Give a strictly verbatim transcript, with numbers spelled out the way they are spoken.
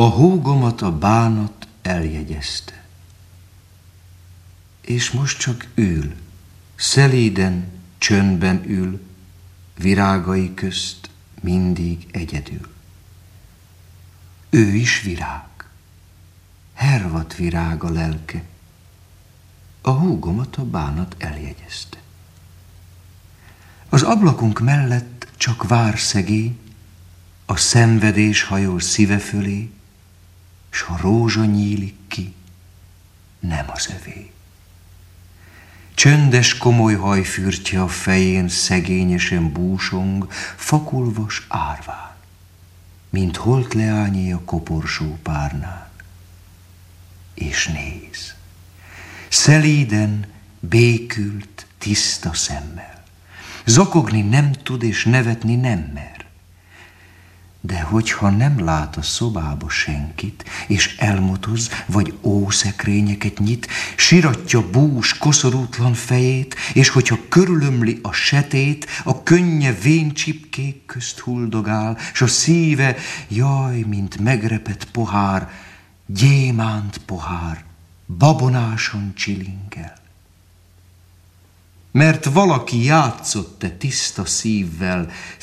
A húgomat a bánat eljegyezte, és most csak ül, szelíden, csöndben ül, virágai közt mindig egyedül. Ő is virág, hervadt virág a lelke, a húgomat a bánat eljegyezte. Az ablakunk mellett csak vár szegény, a szenvedés hajol szíve fölé, s a rózsa nyílik ki, nem az övé. Csöndes komoly hajfürtje a fején szegényesen búsong, fakulvas árván, mint holt leányé a koporsó párnán. És néz, szelíden, békült, tiszta szemmel. Zokogni nem tud, és nevetni nem mer. De hogyha nem lát a szobába senkit, és elmotoz, vagy ószekrényeket nyit, siratja bús, koszorútlan fejét, és hogyha körülömli a setét, a könnye vén csipkék közt huldogál, s a szíve, jaj, mint megrepett pohár, gyémánt pohár, babonásan csilingel. Mert valaki játszott-e tiszta szívvel,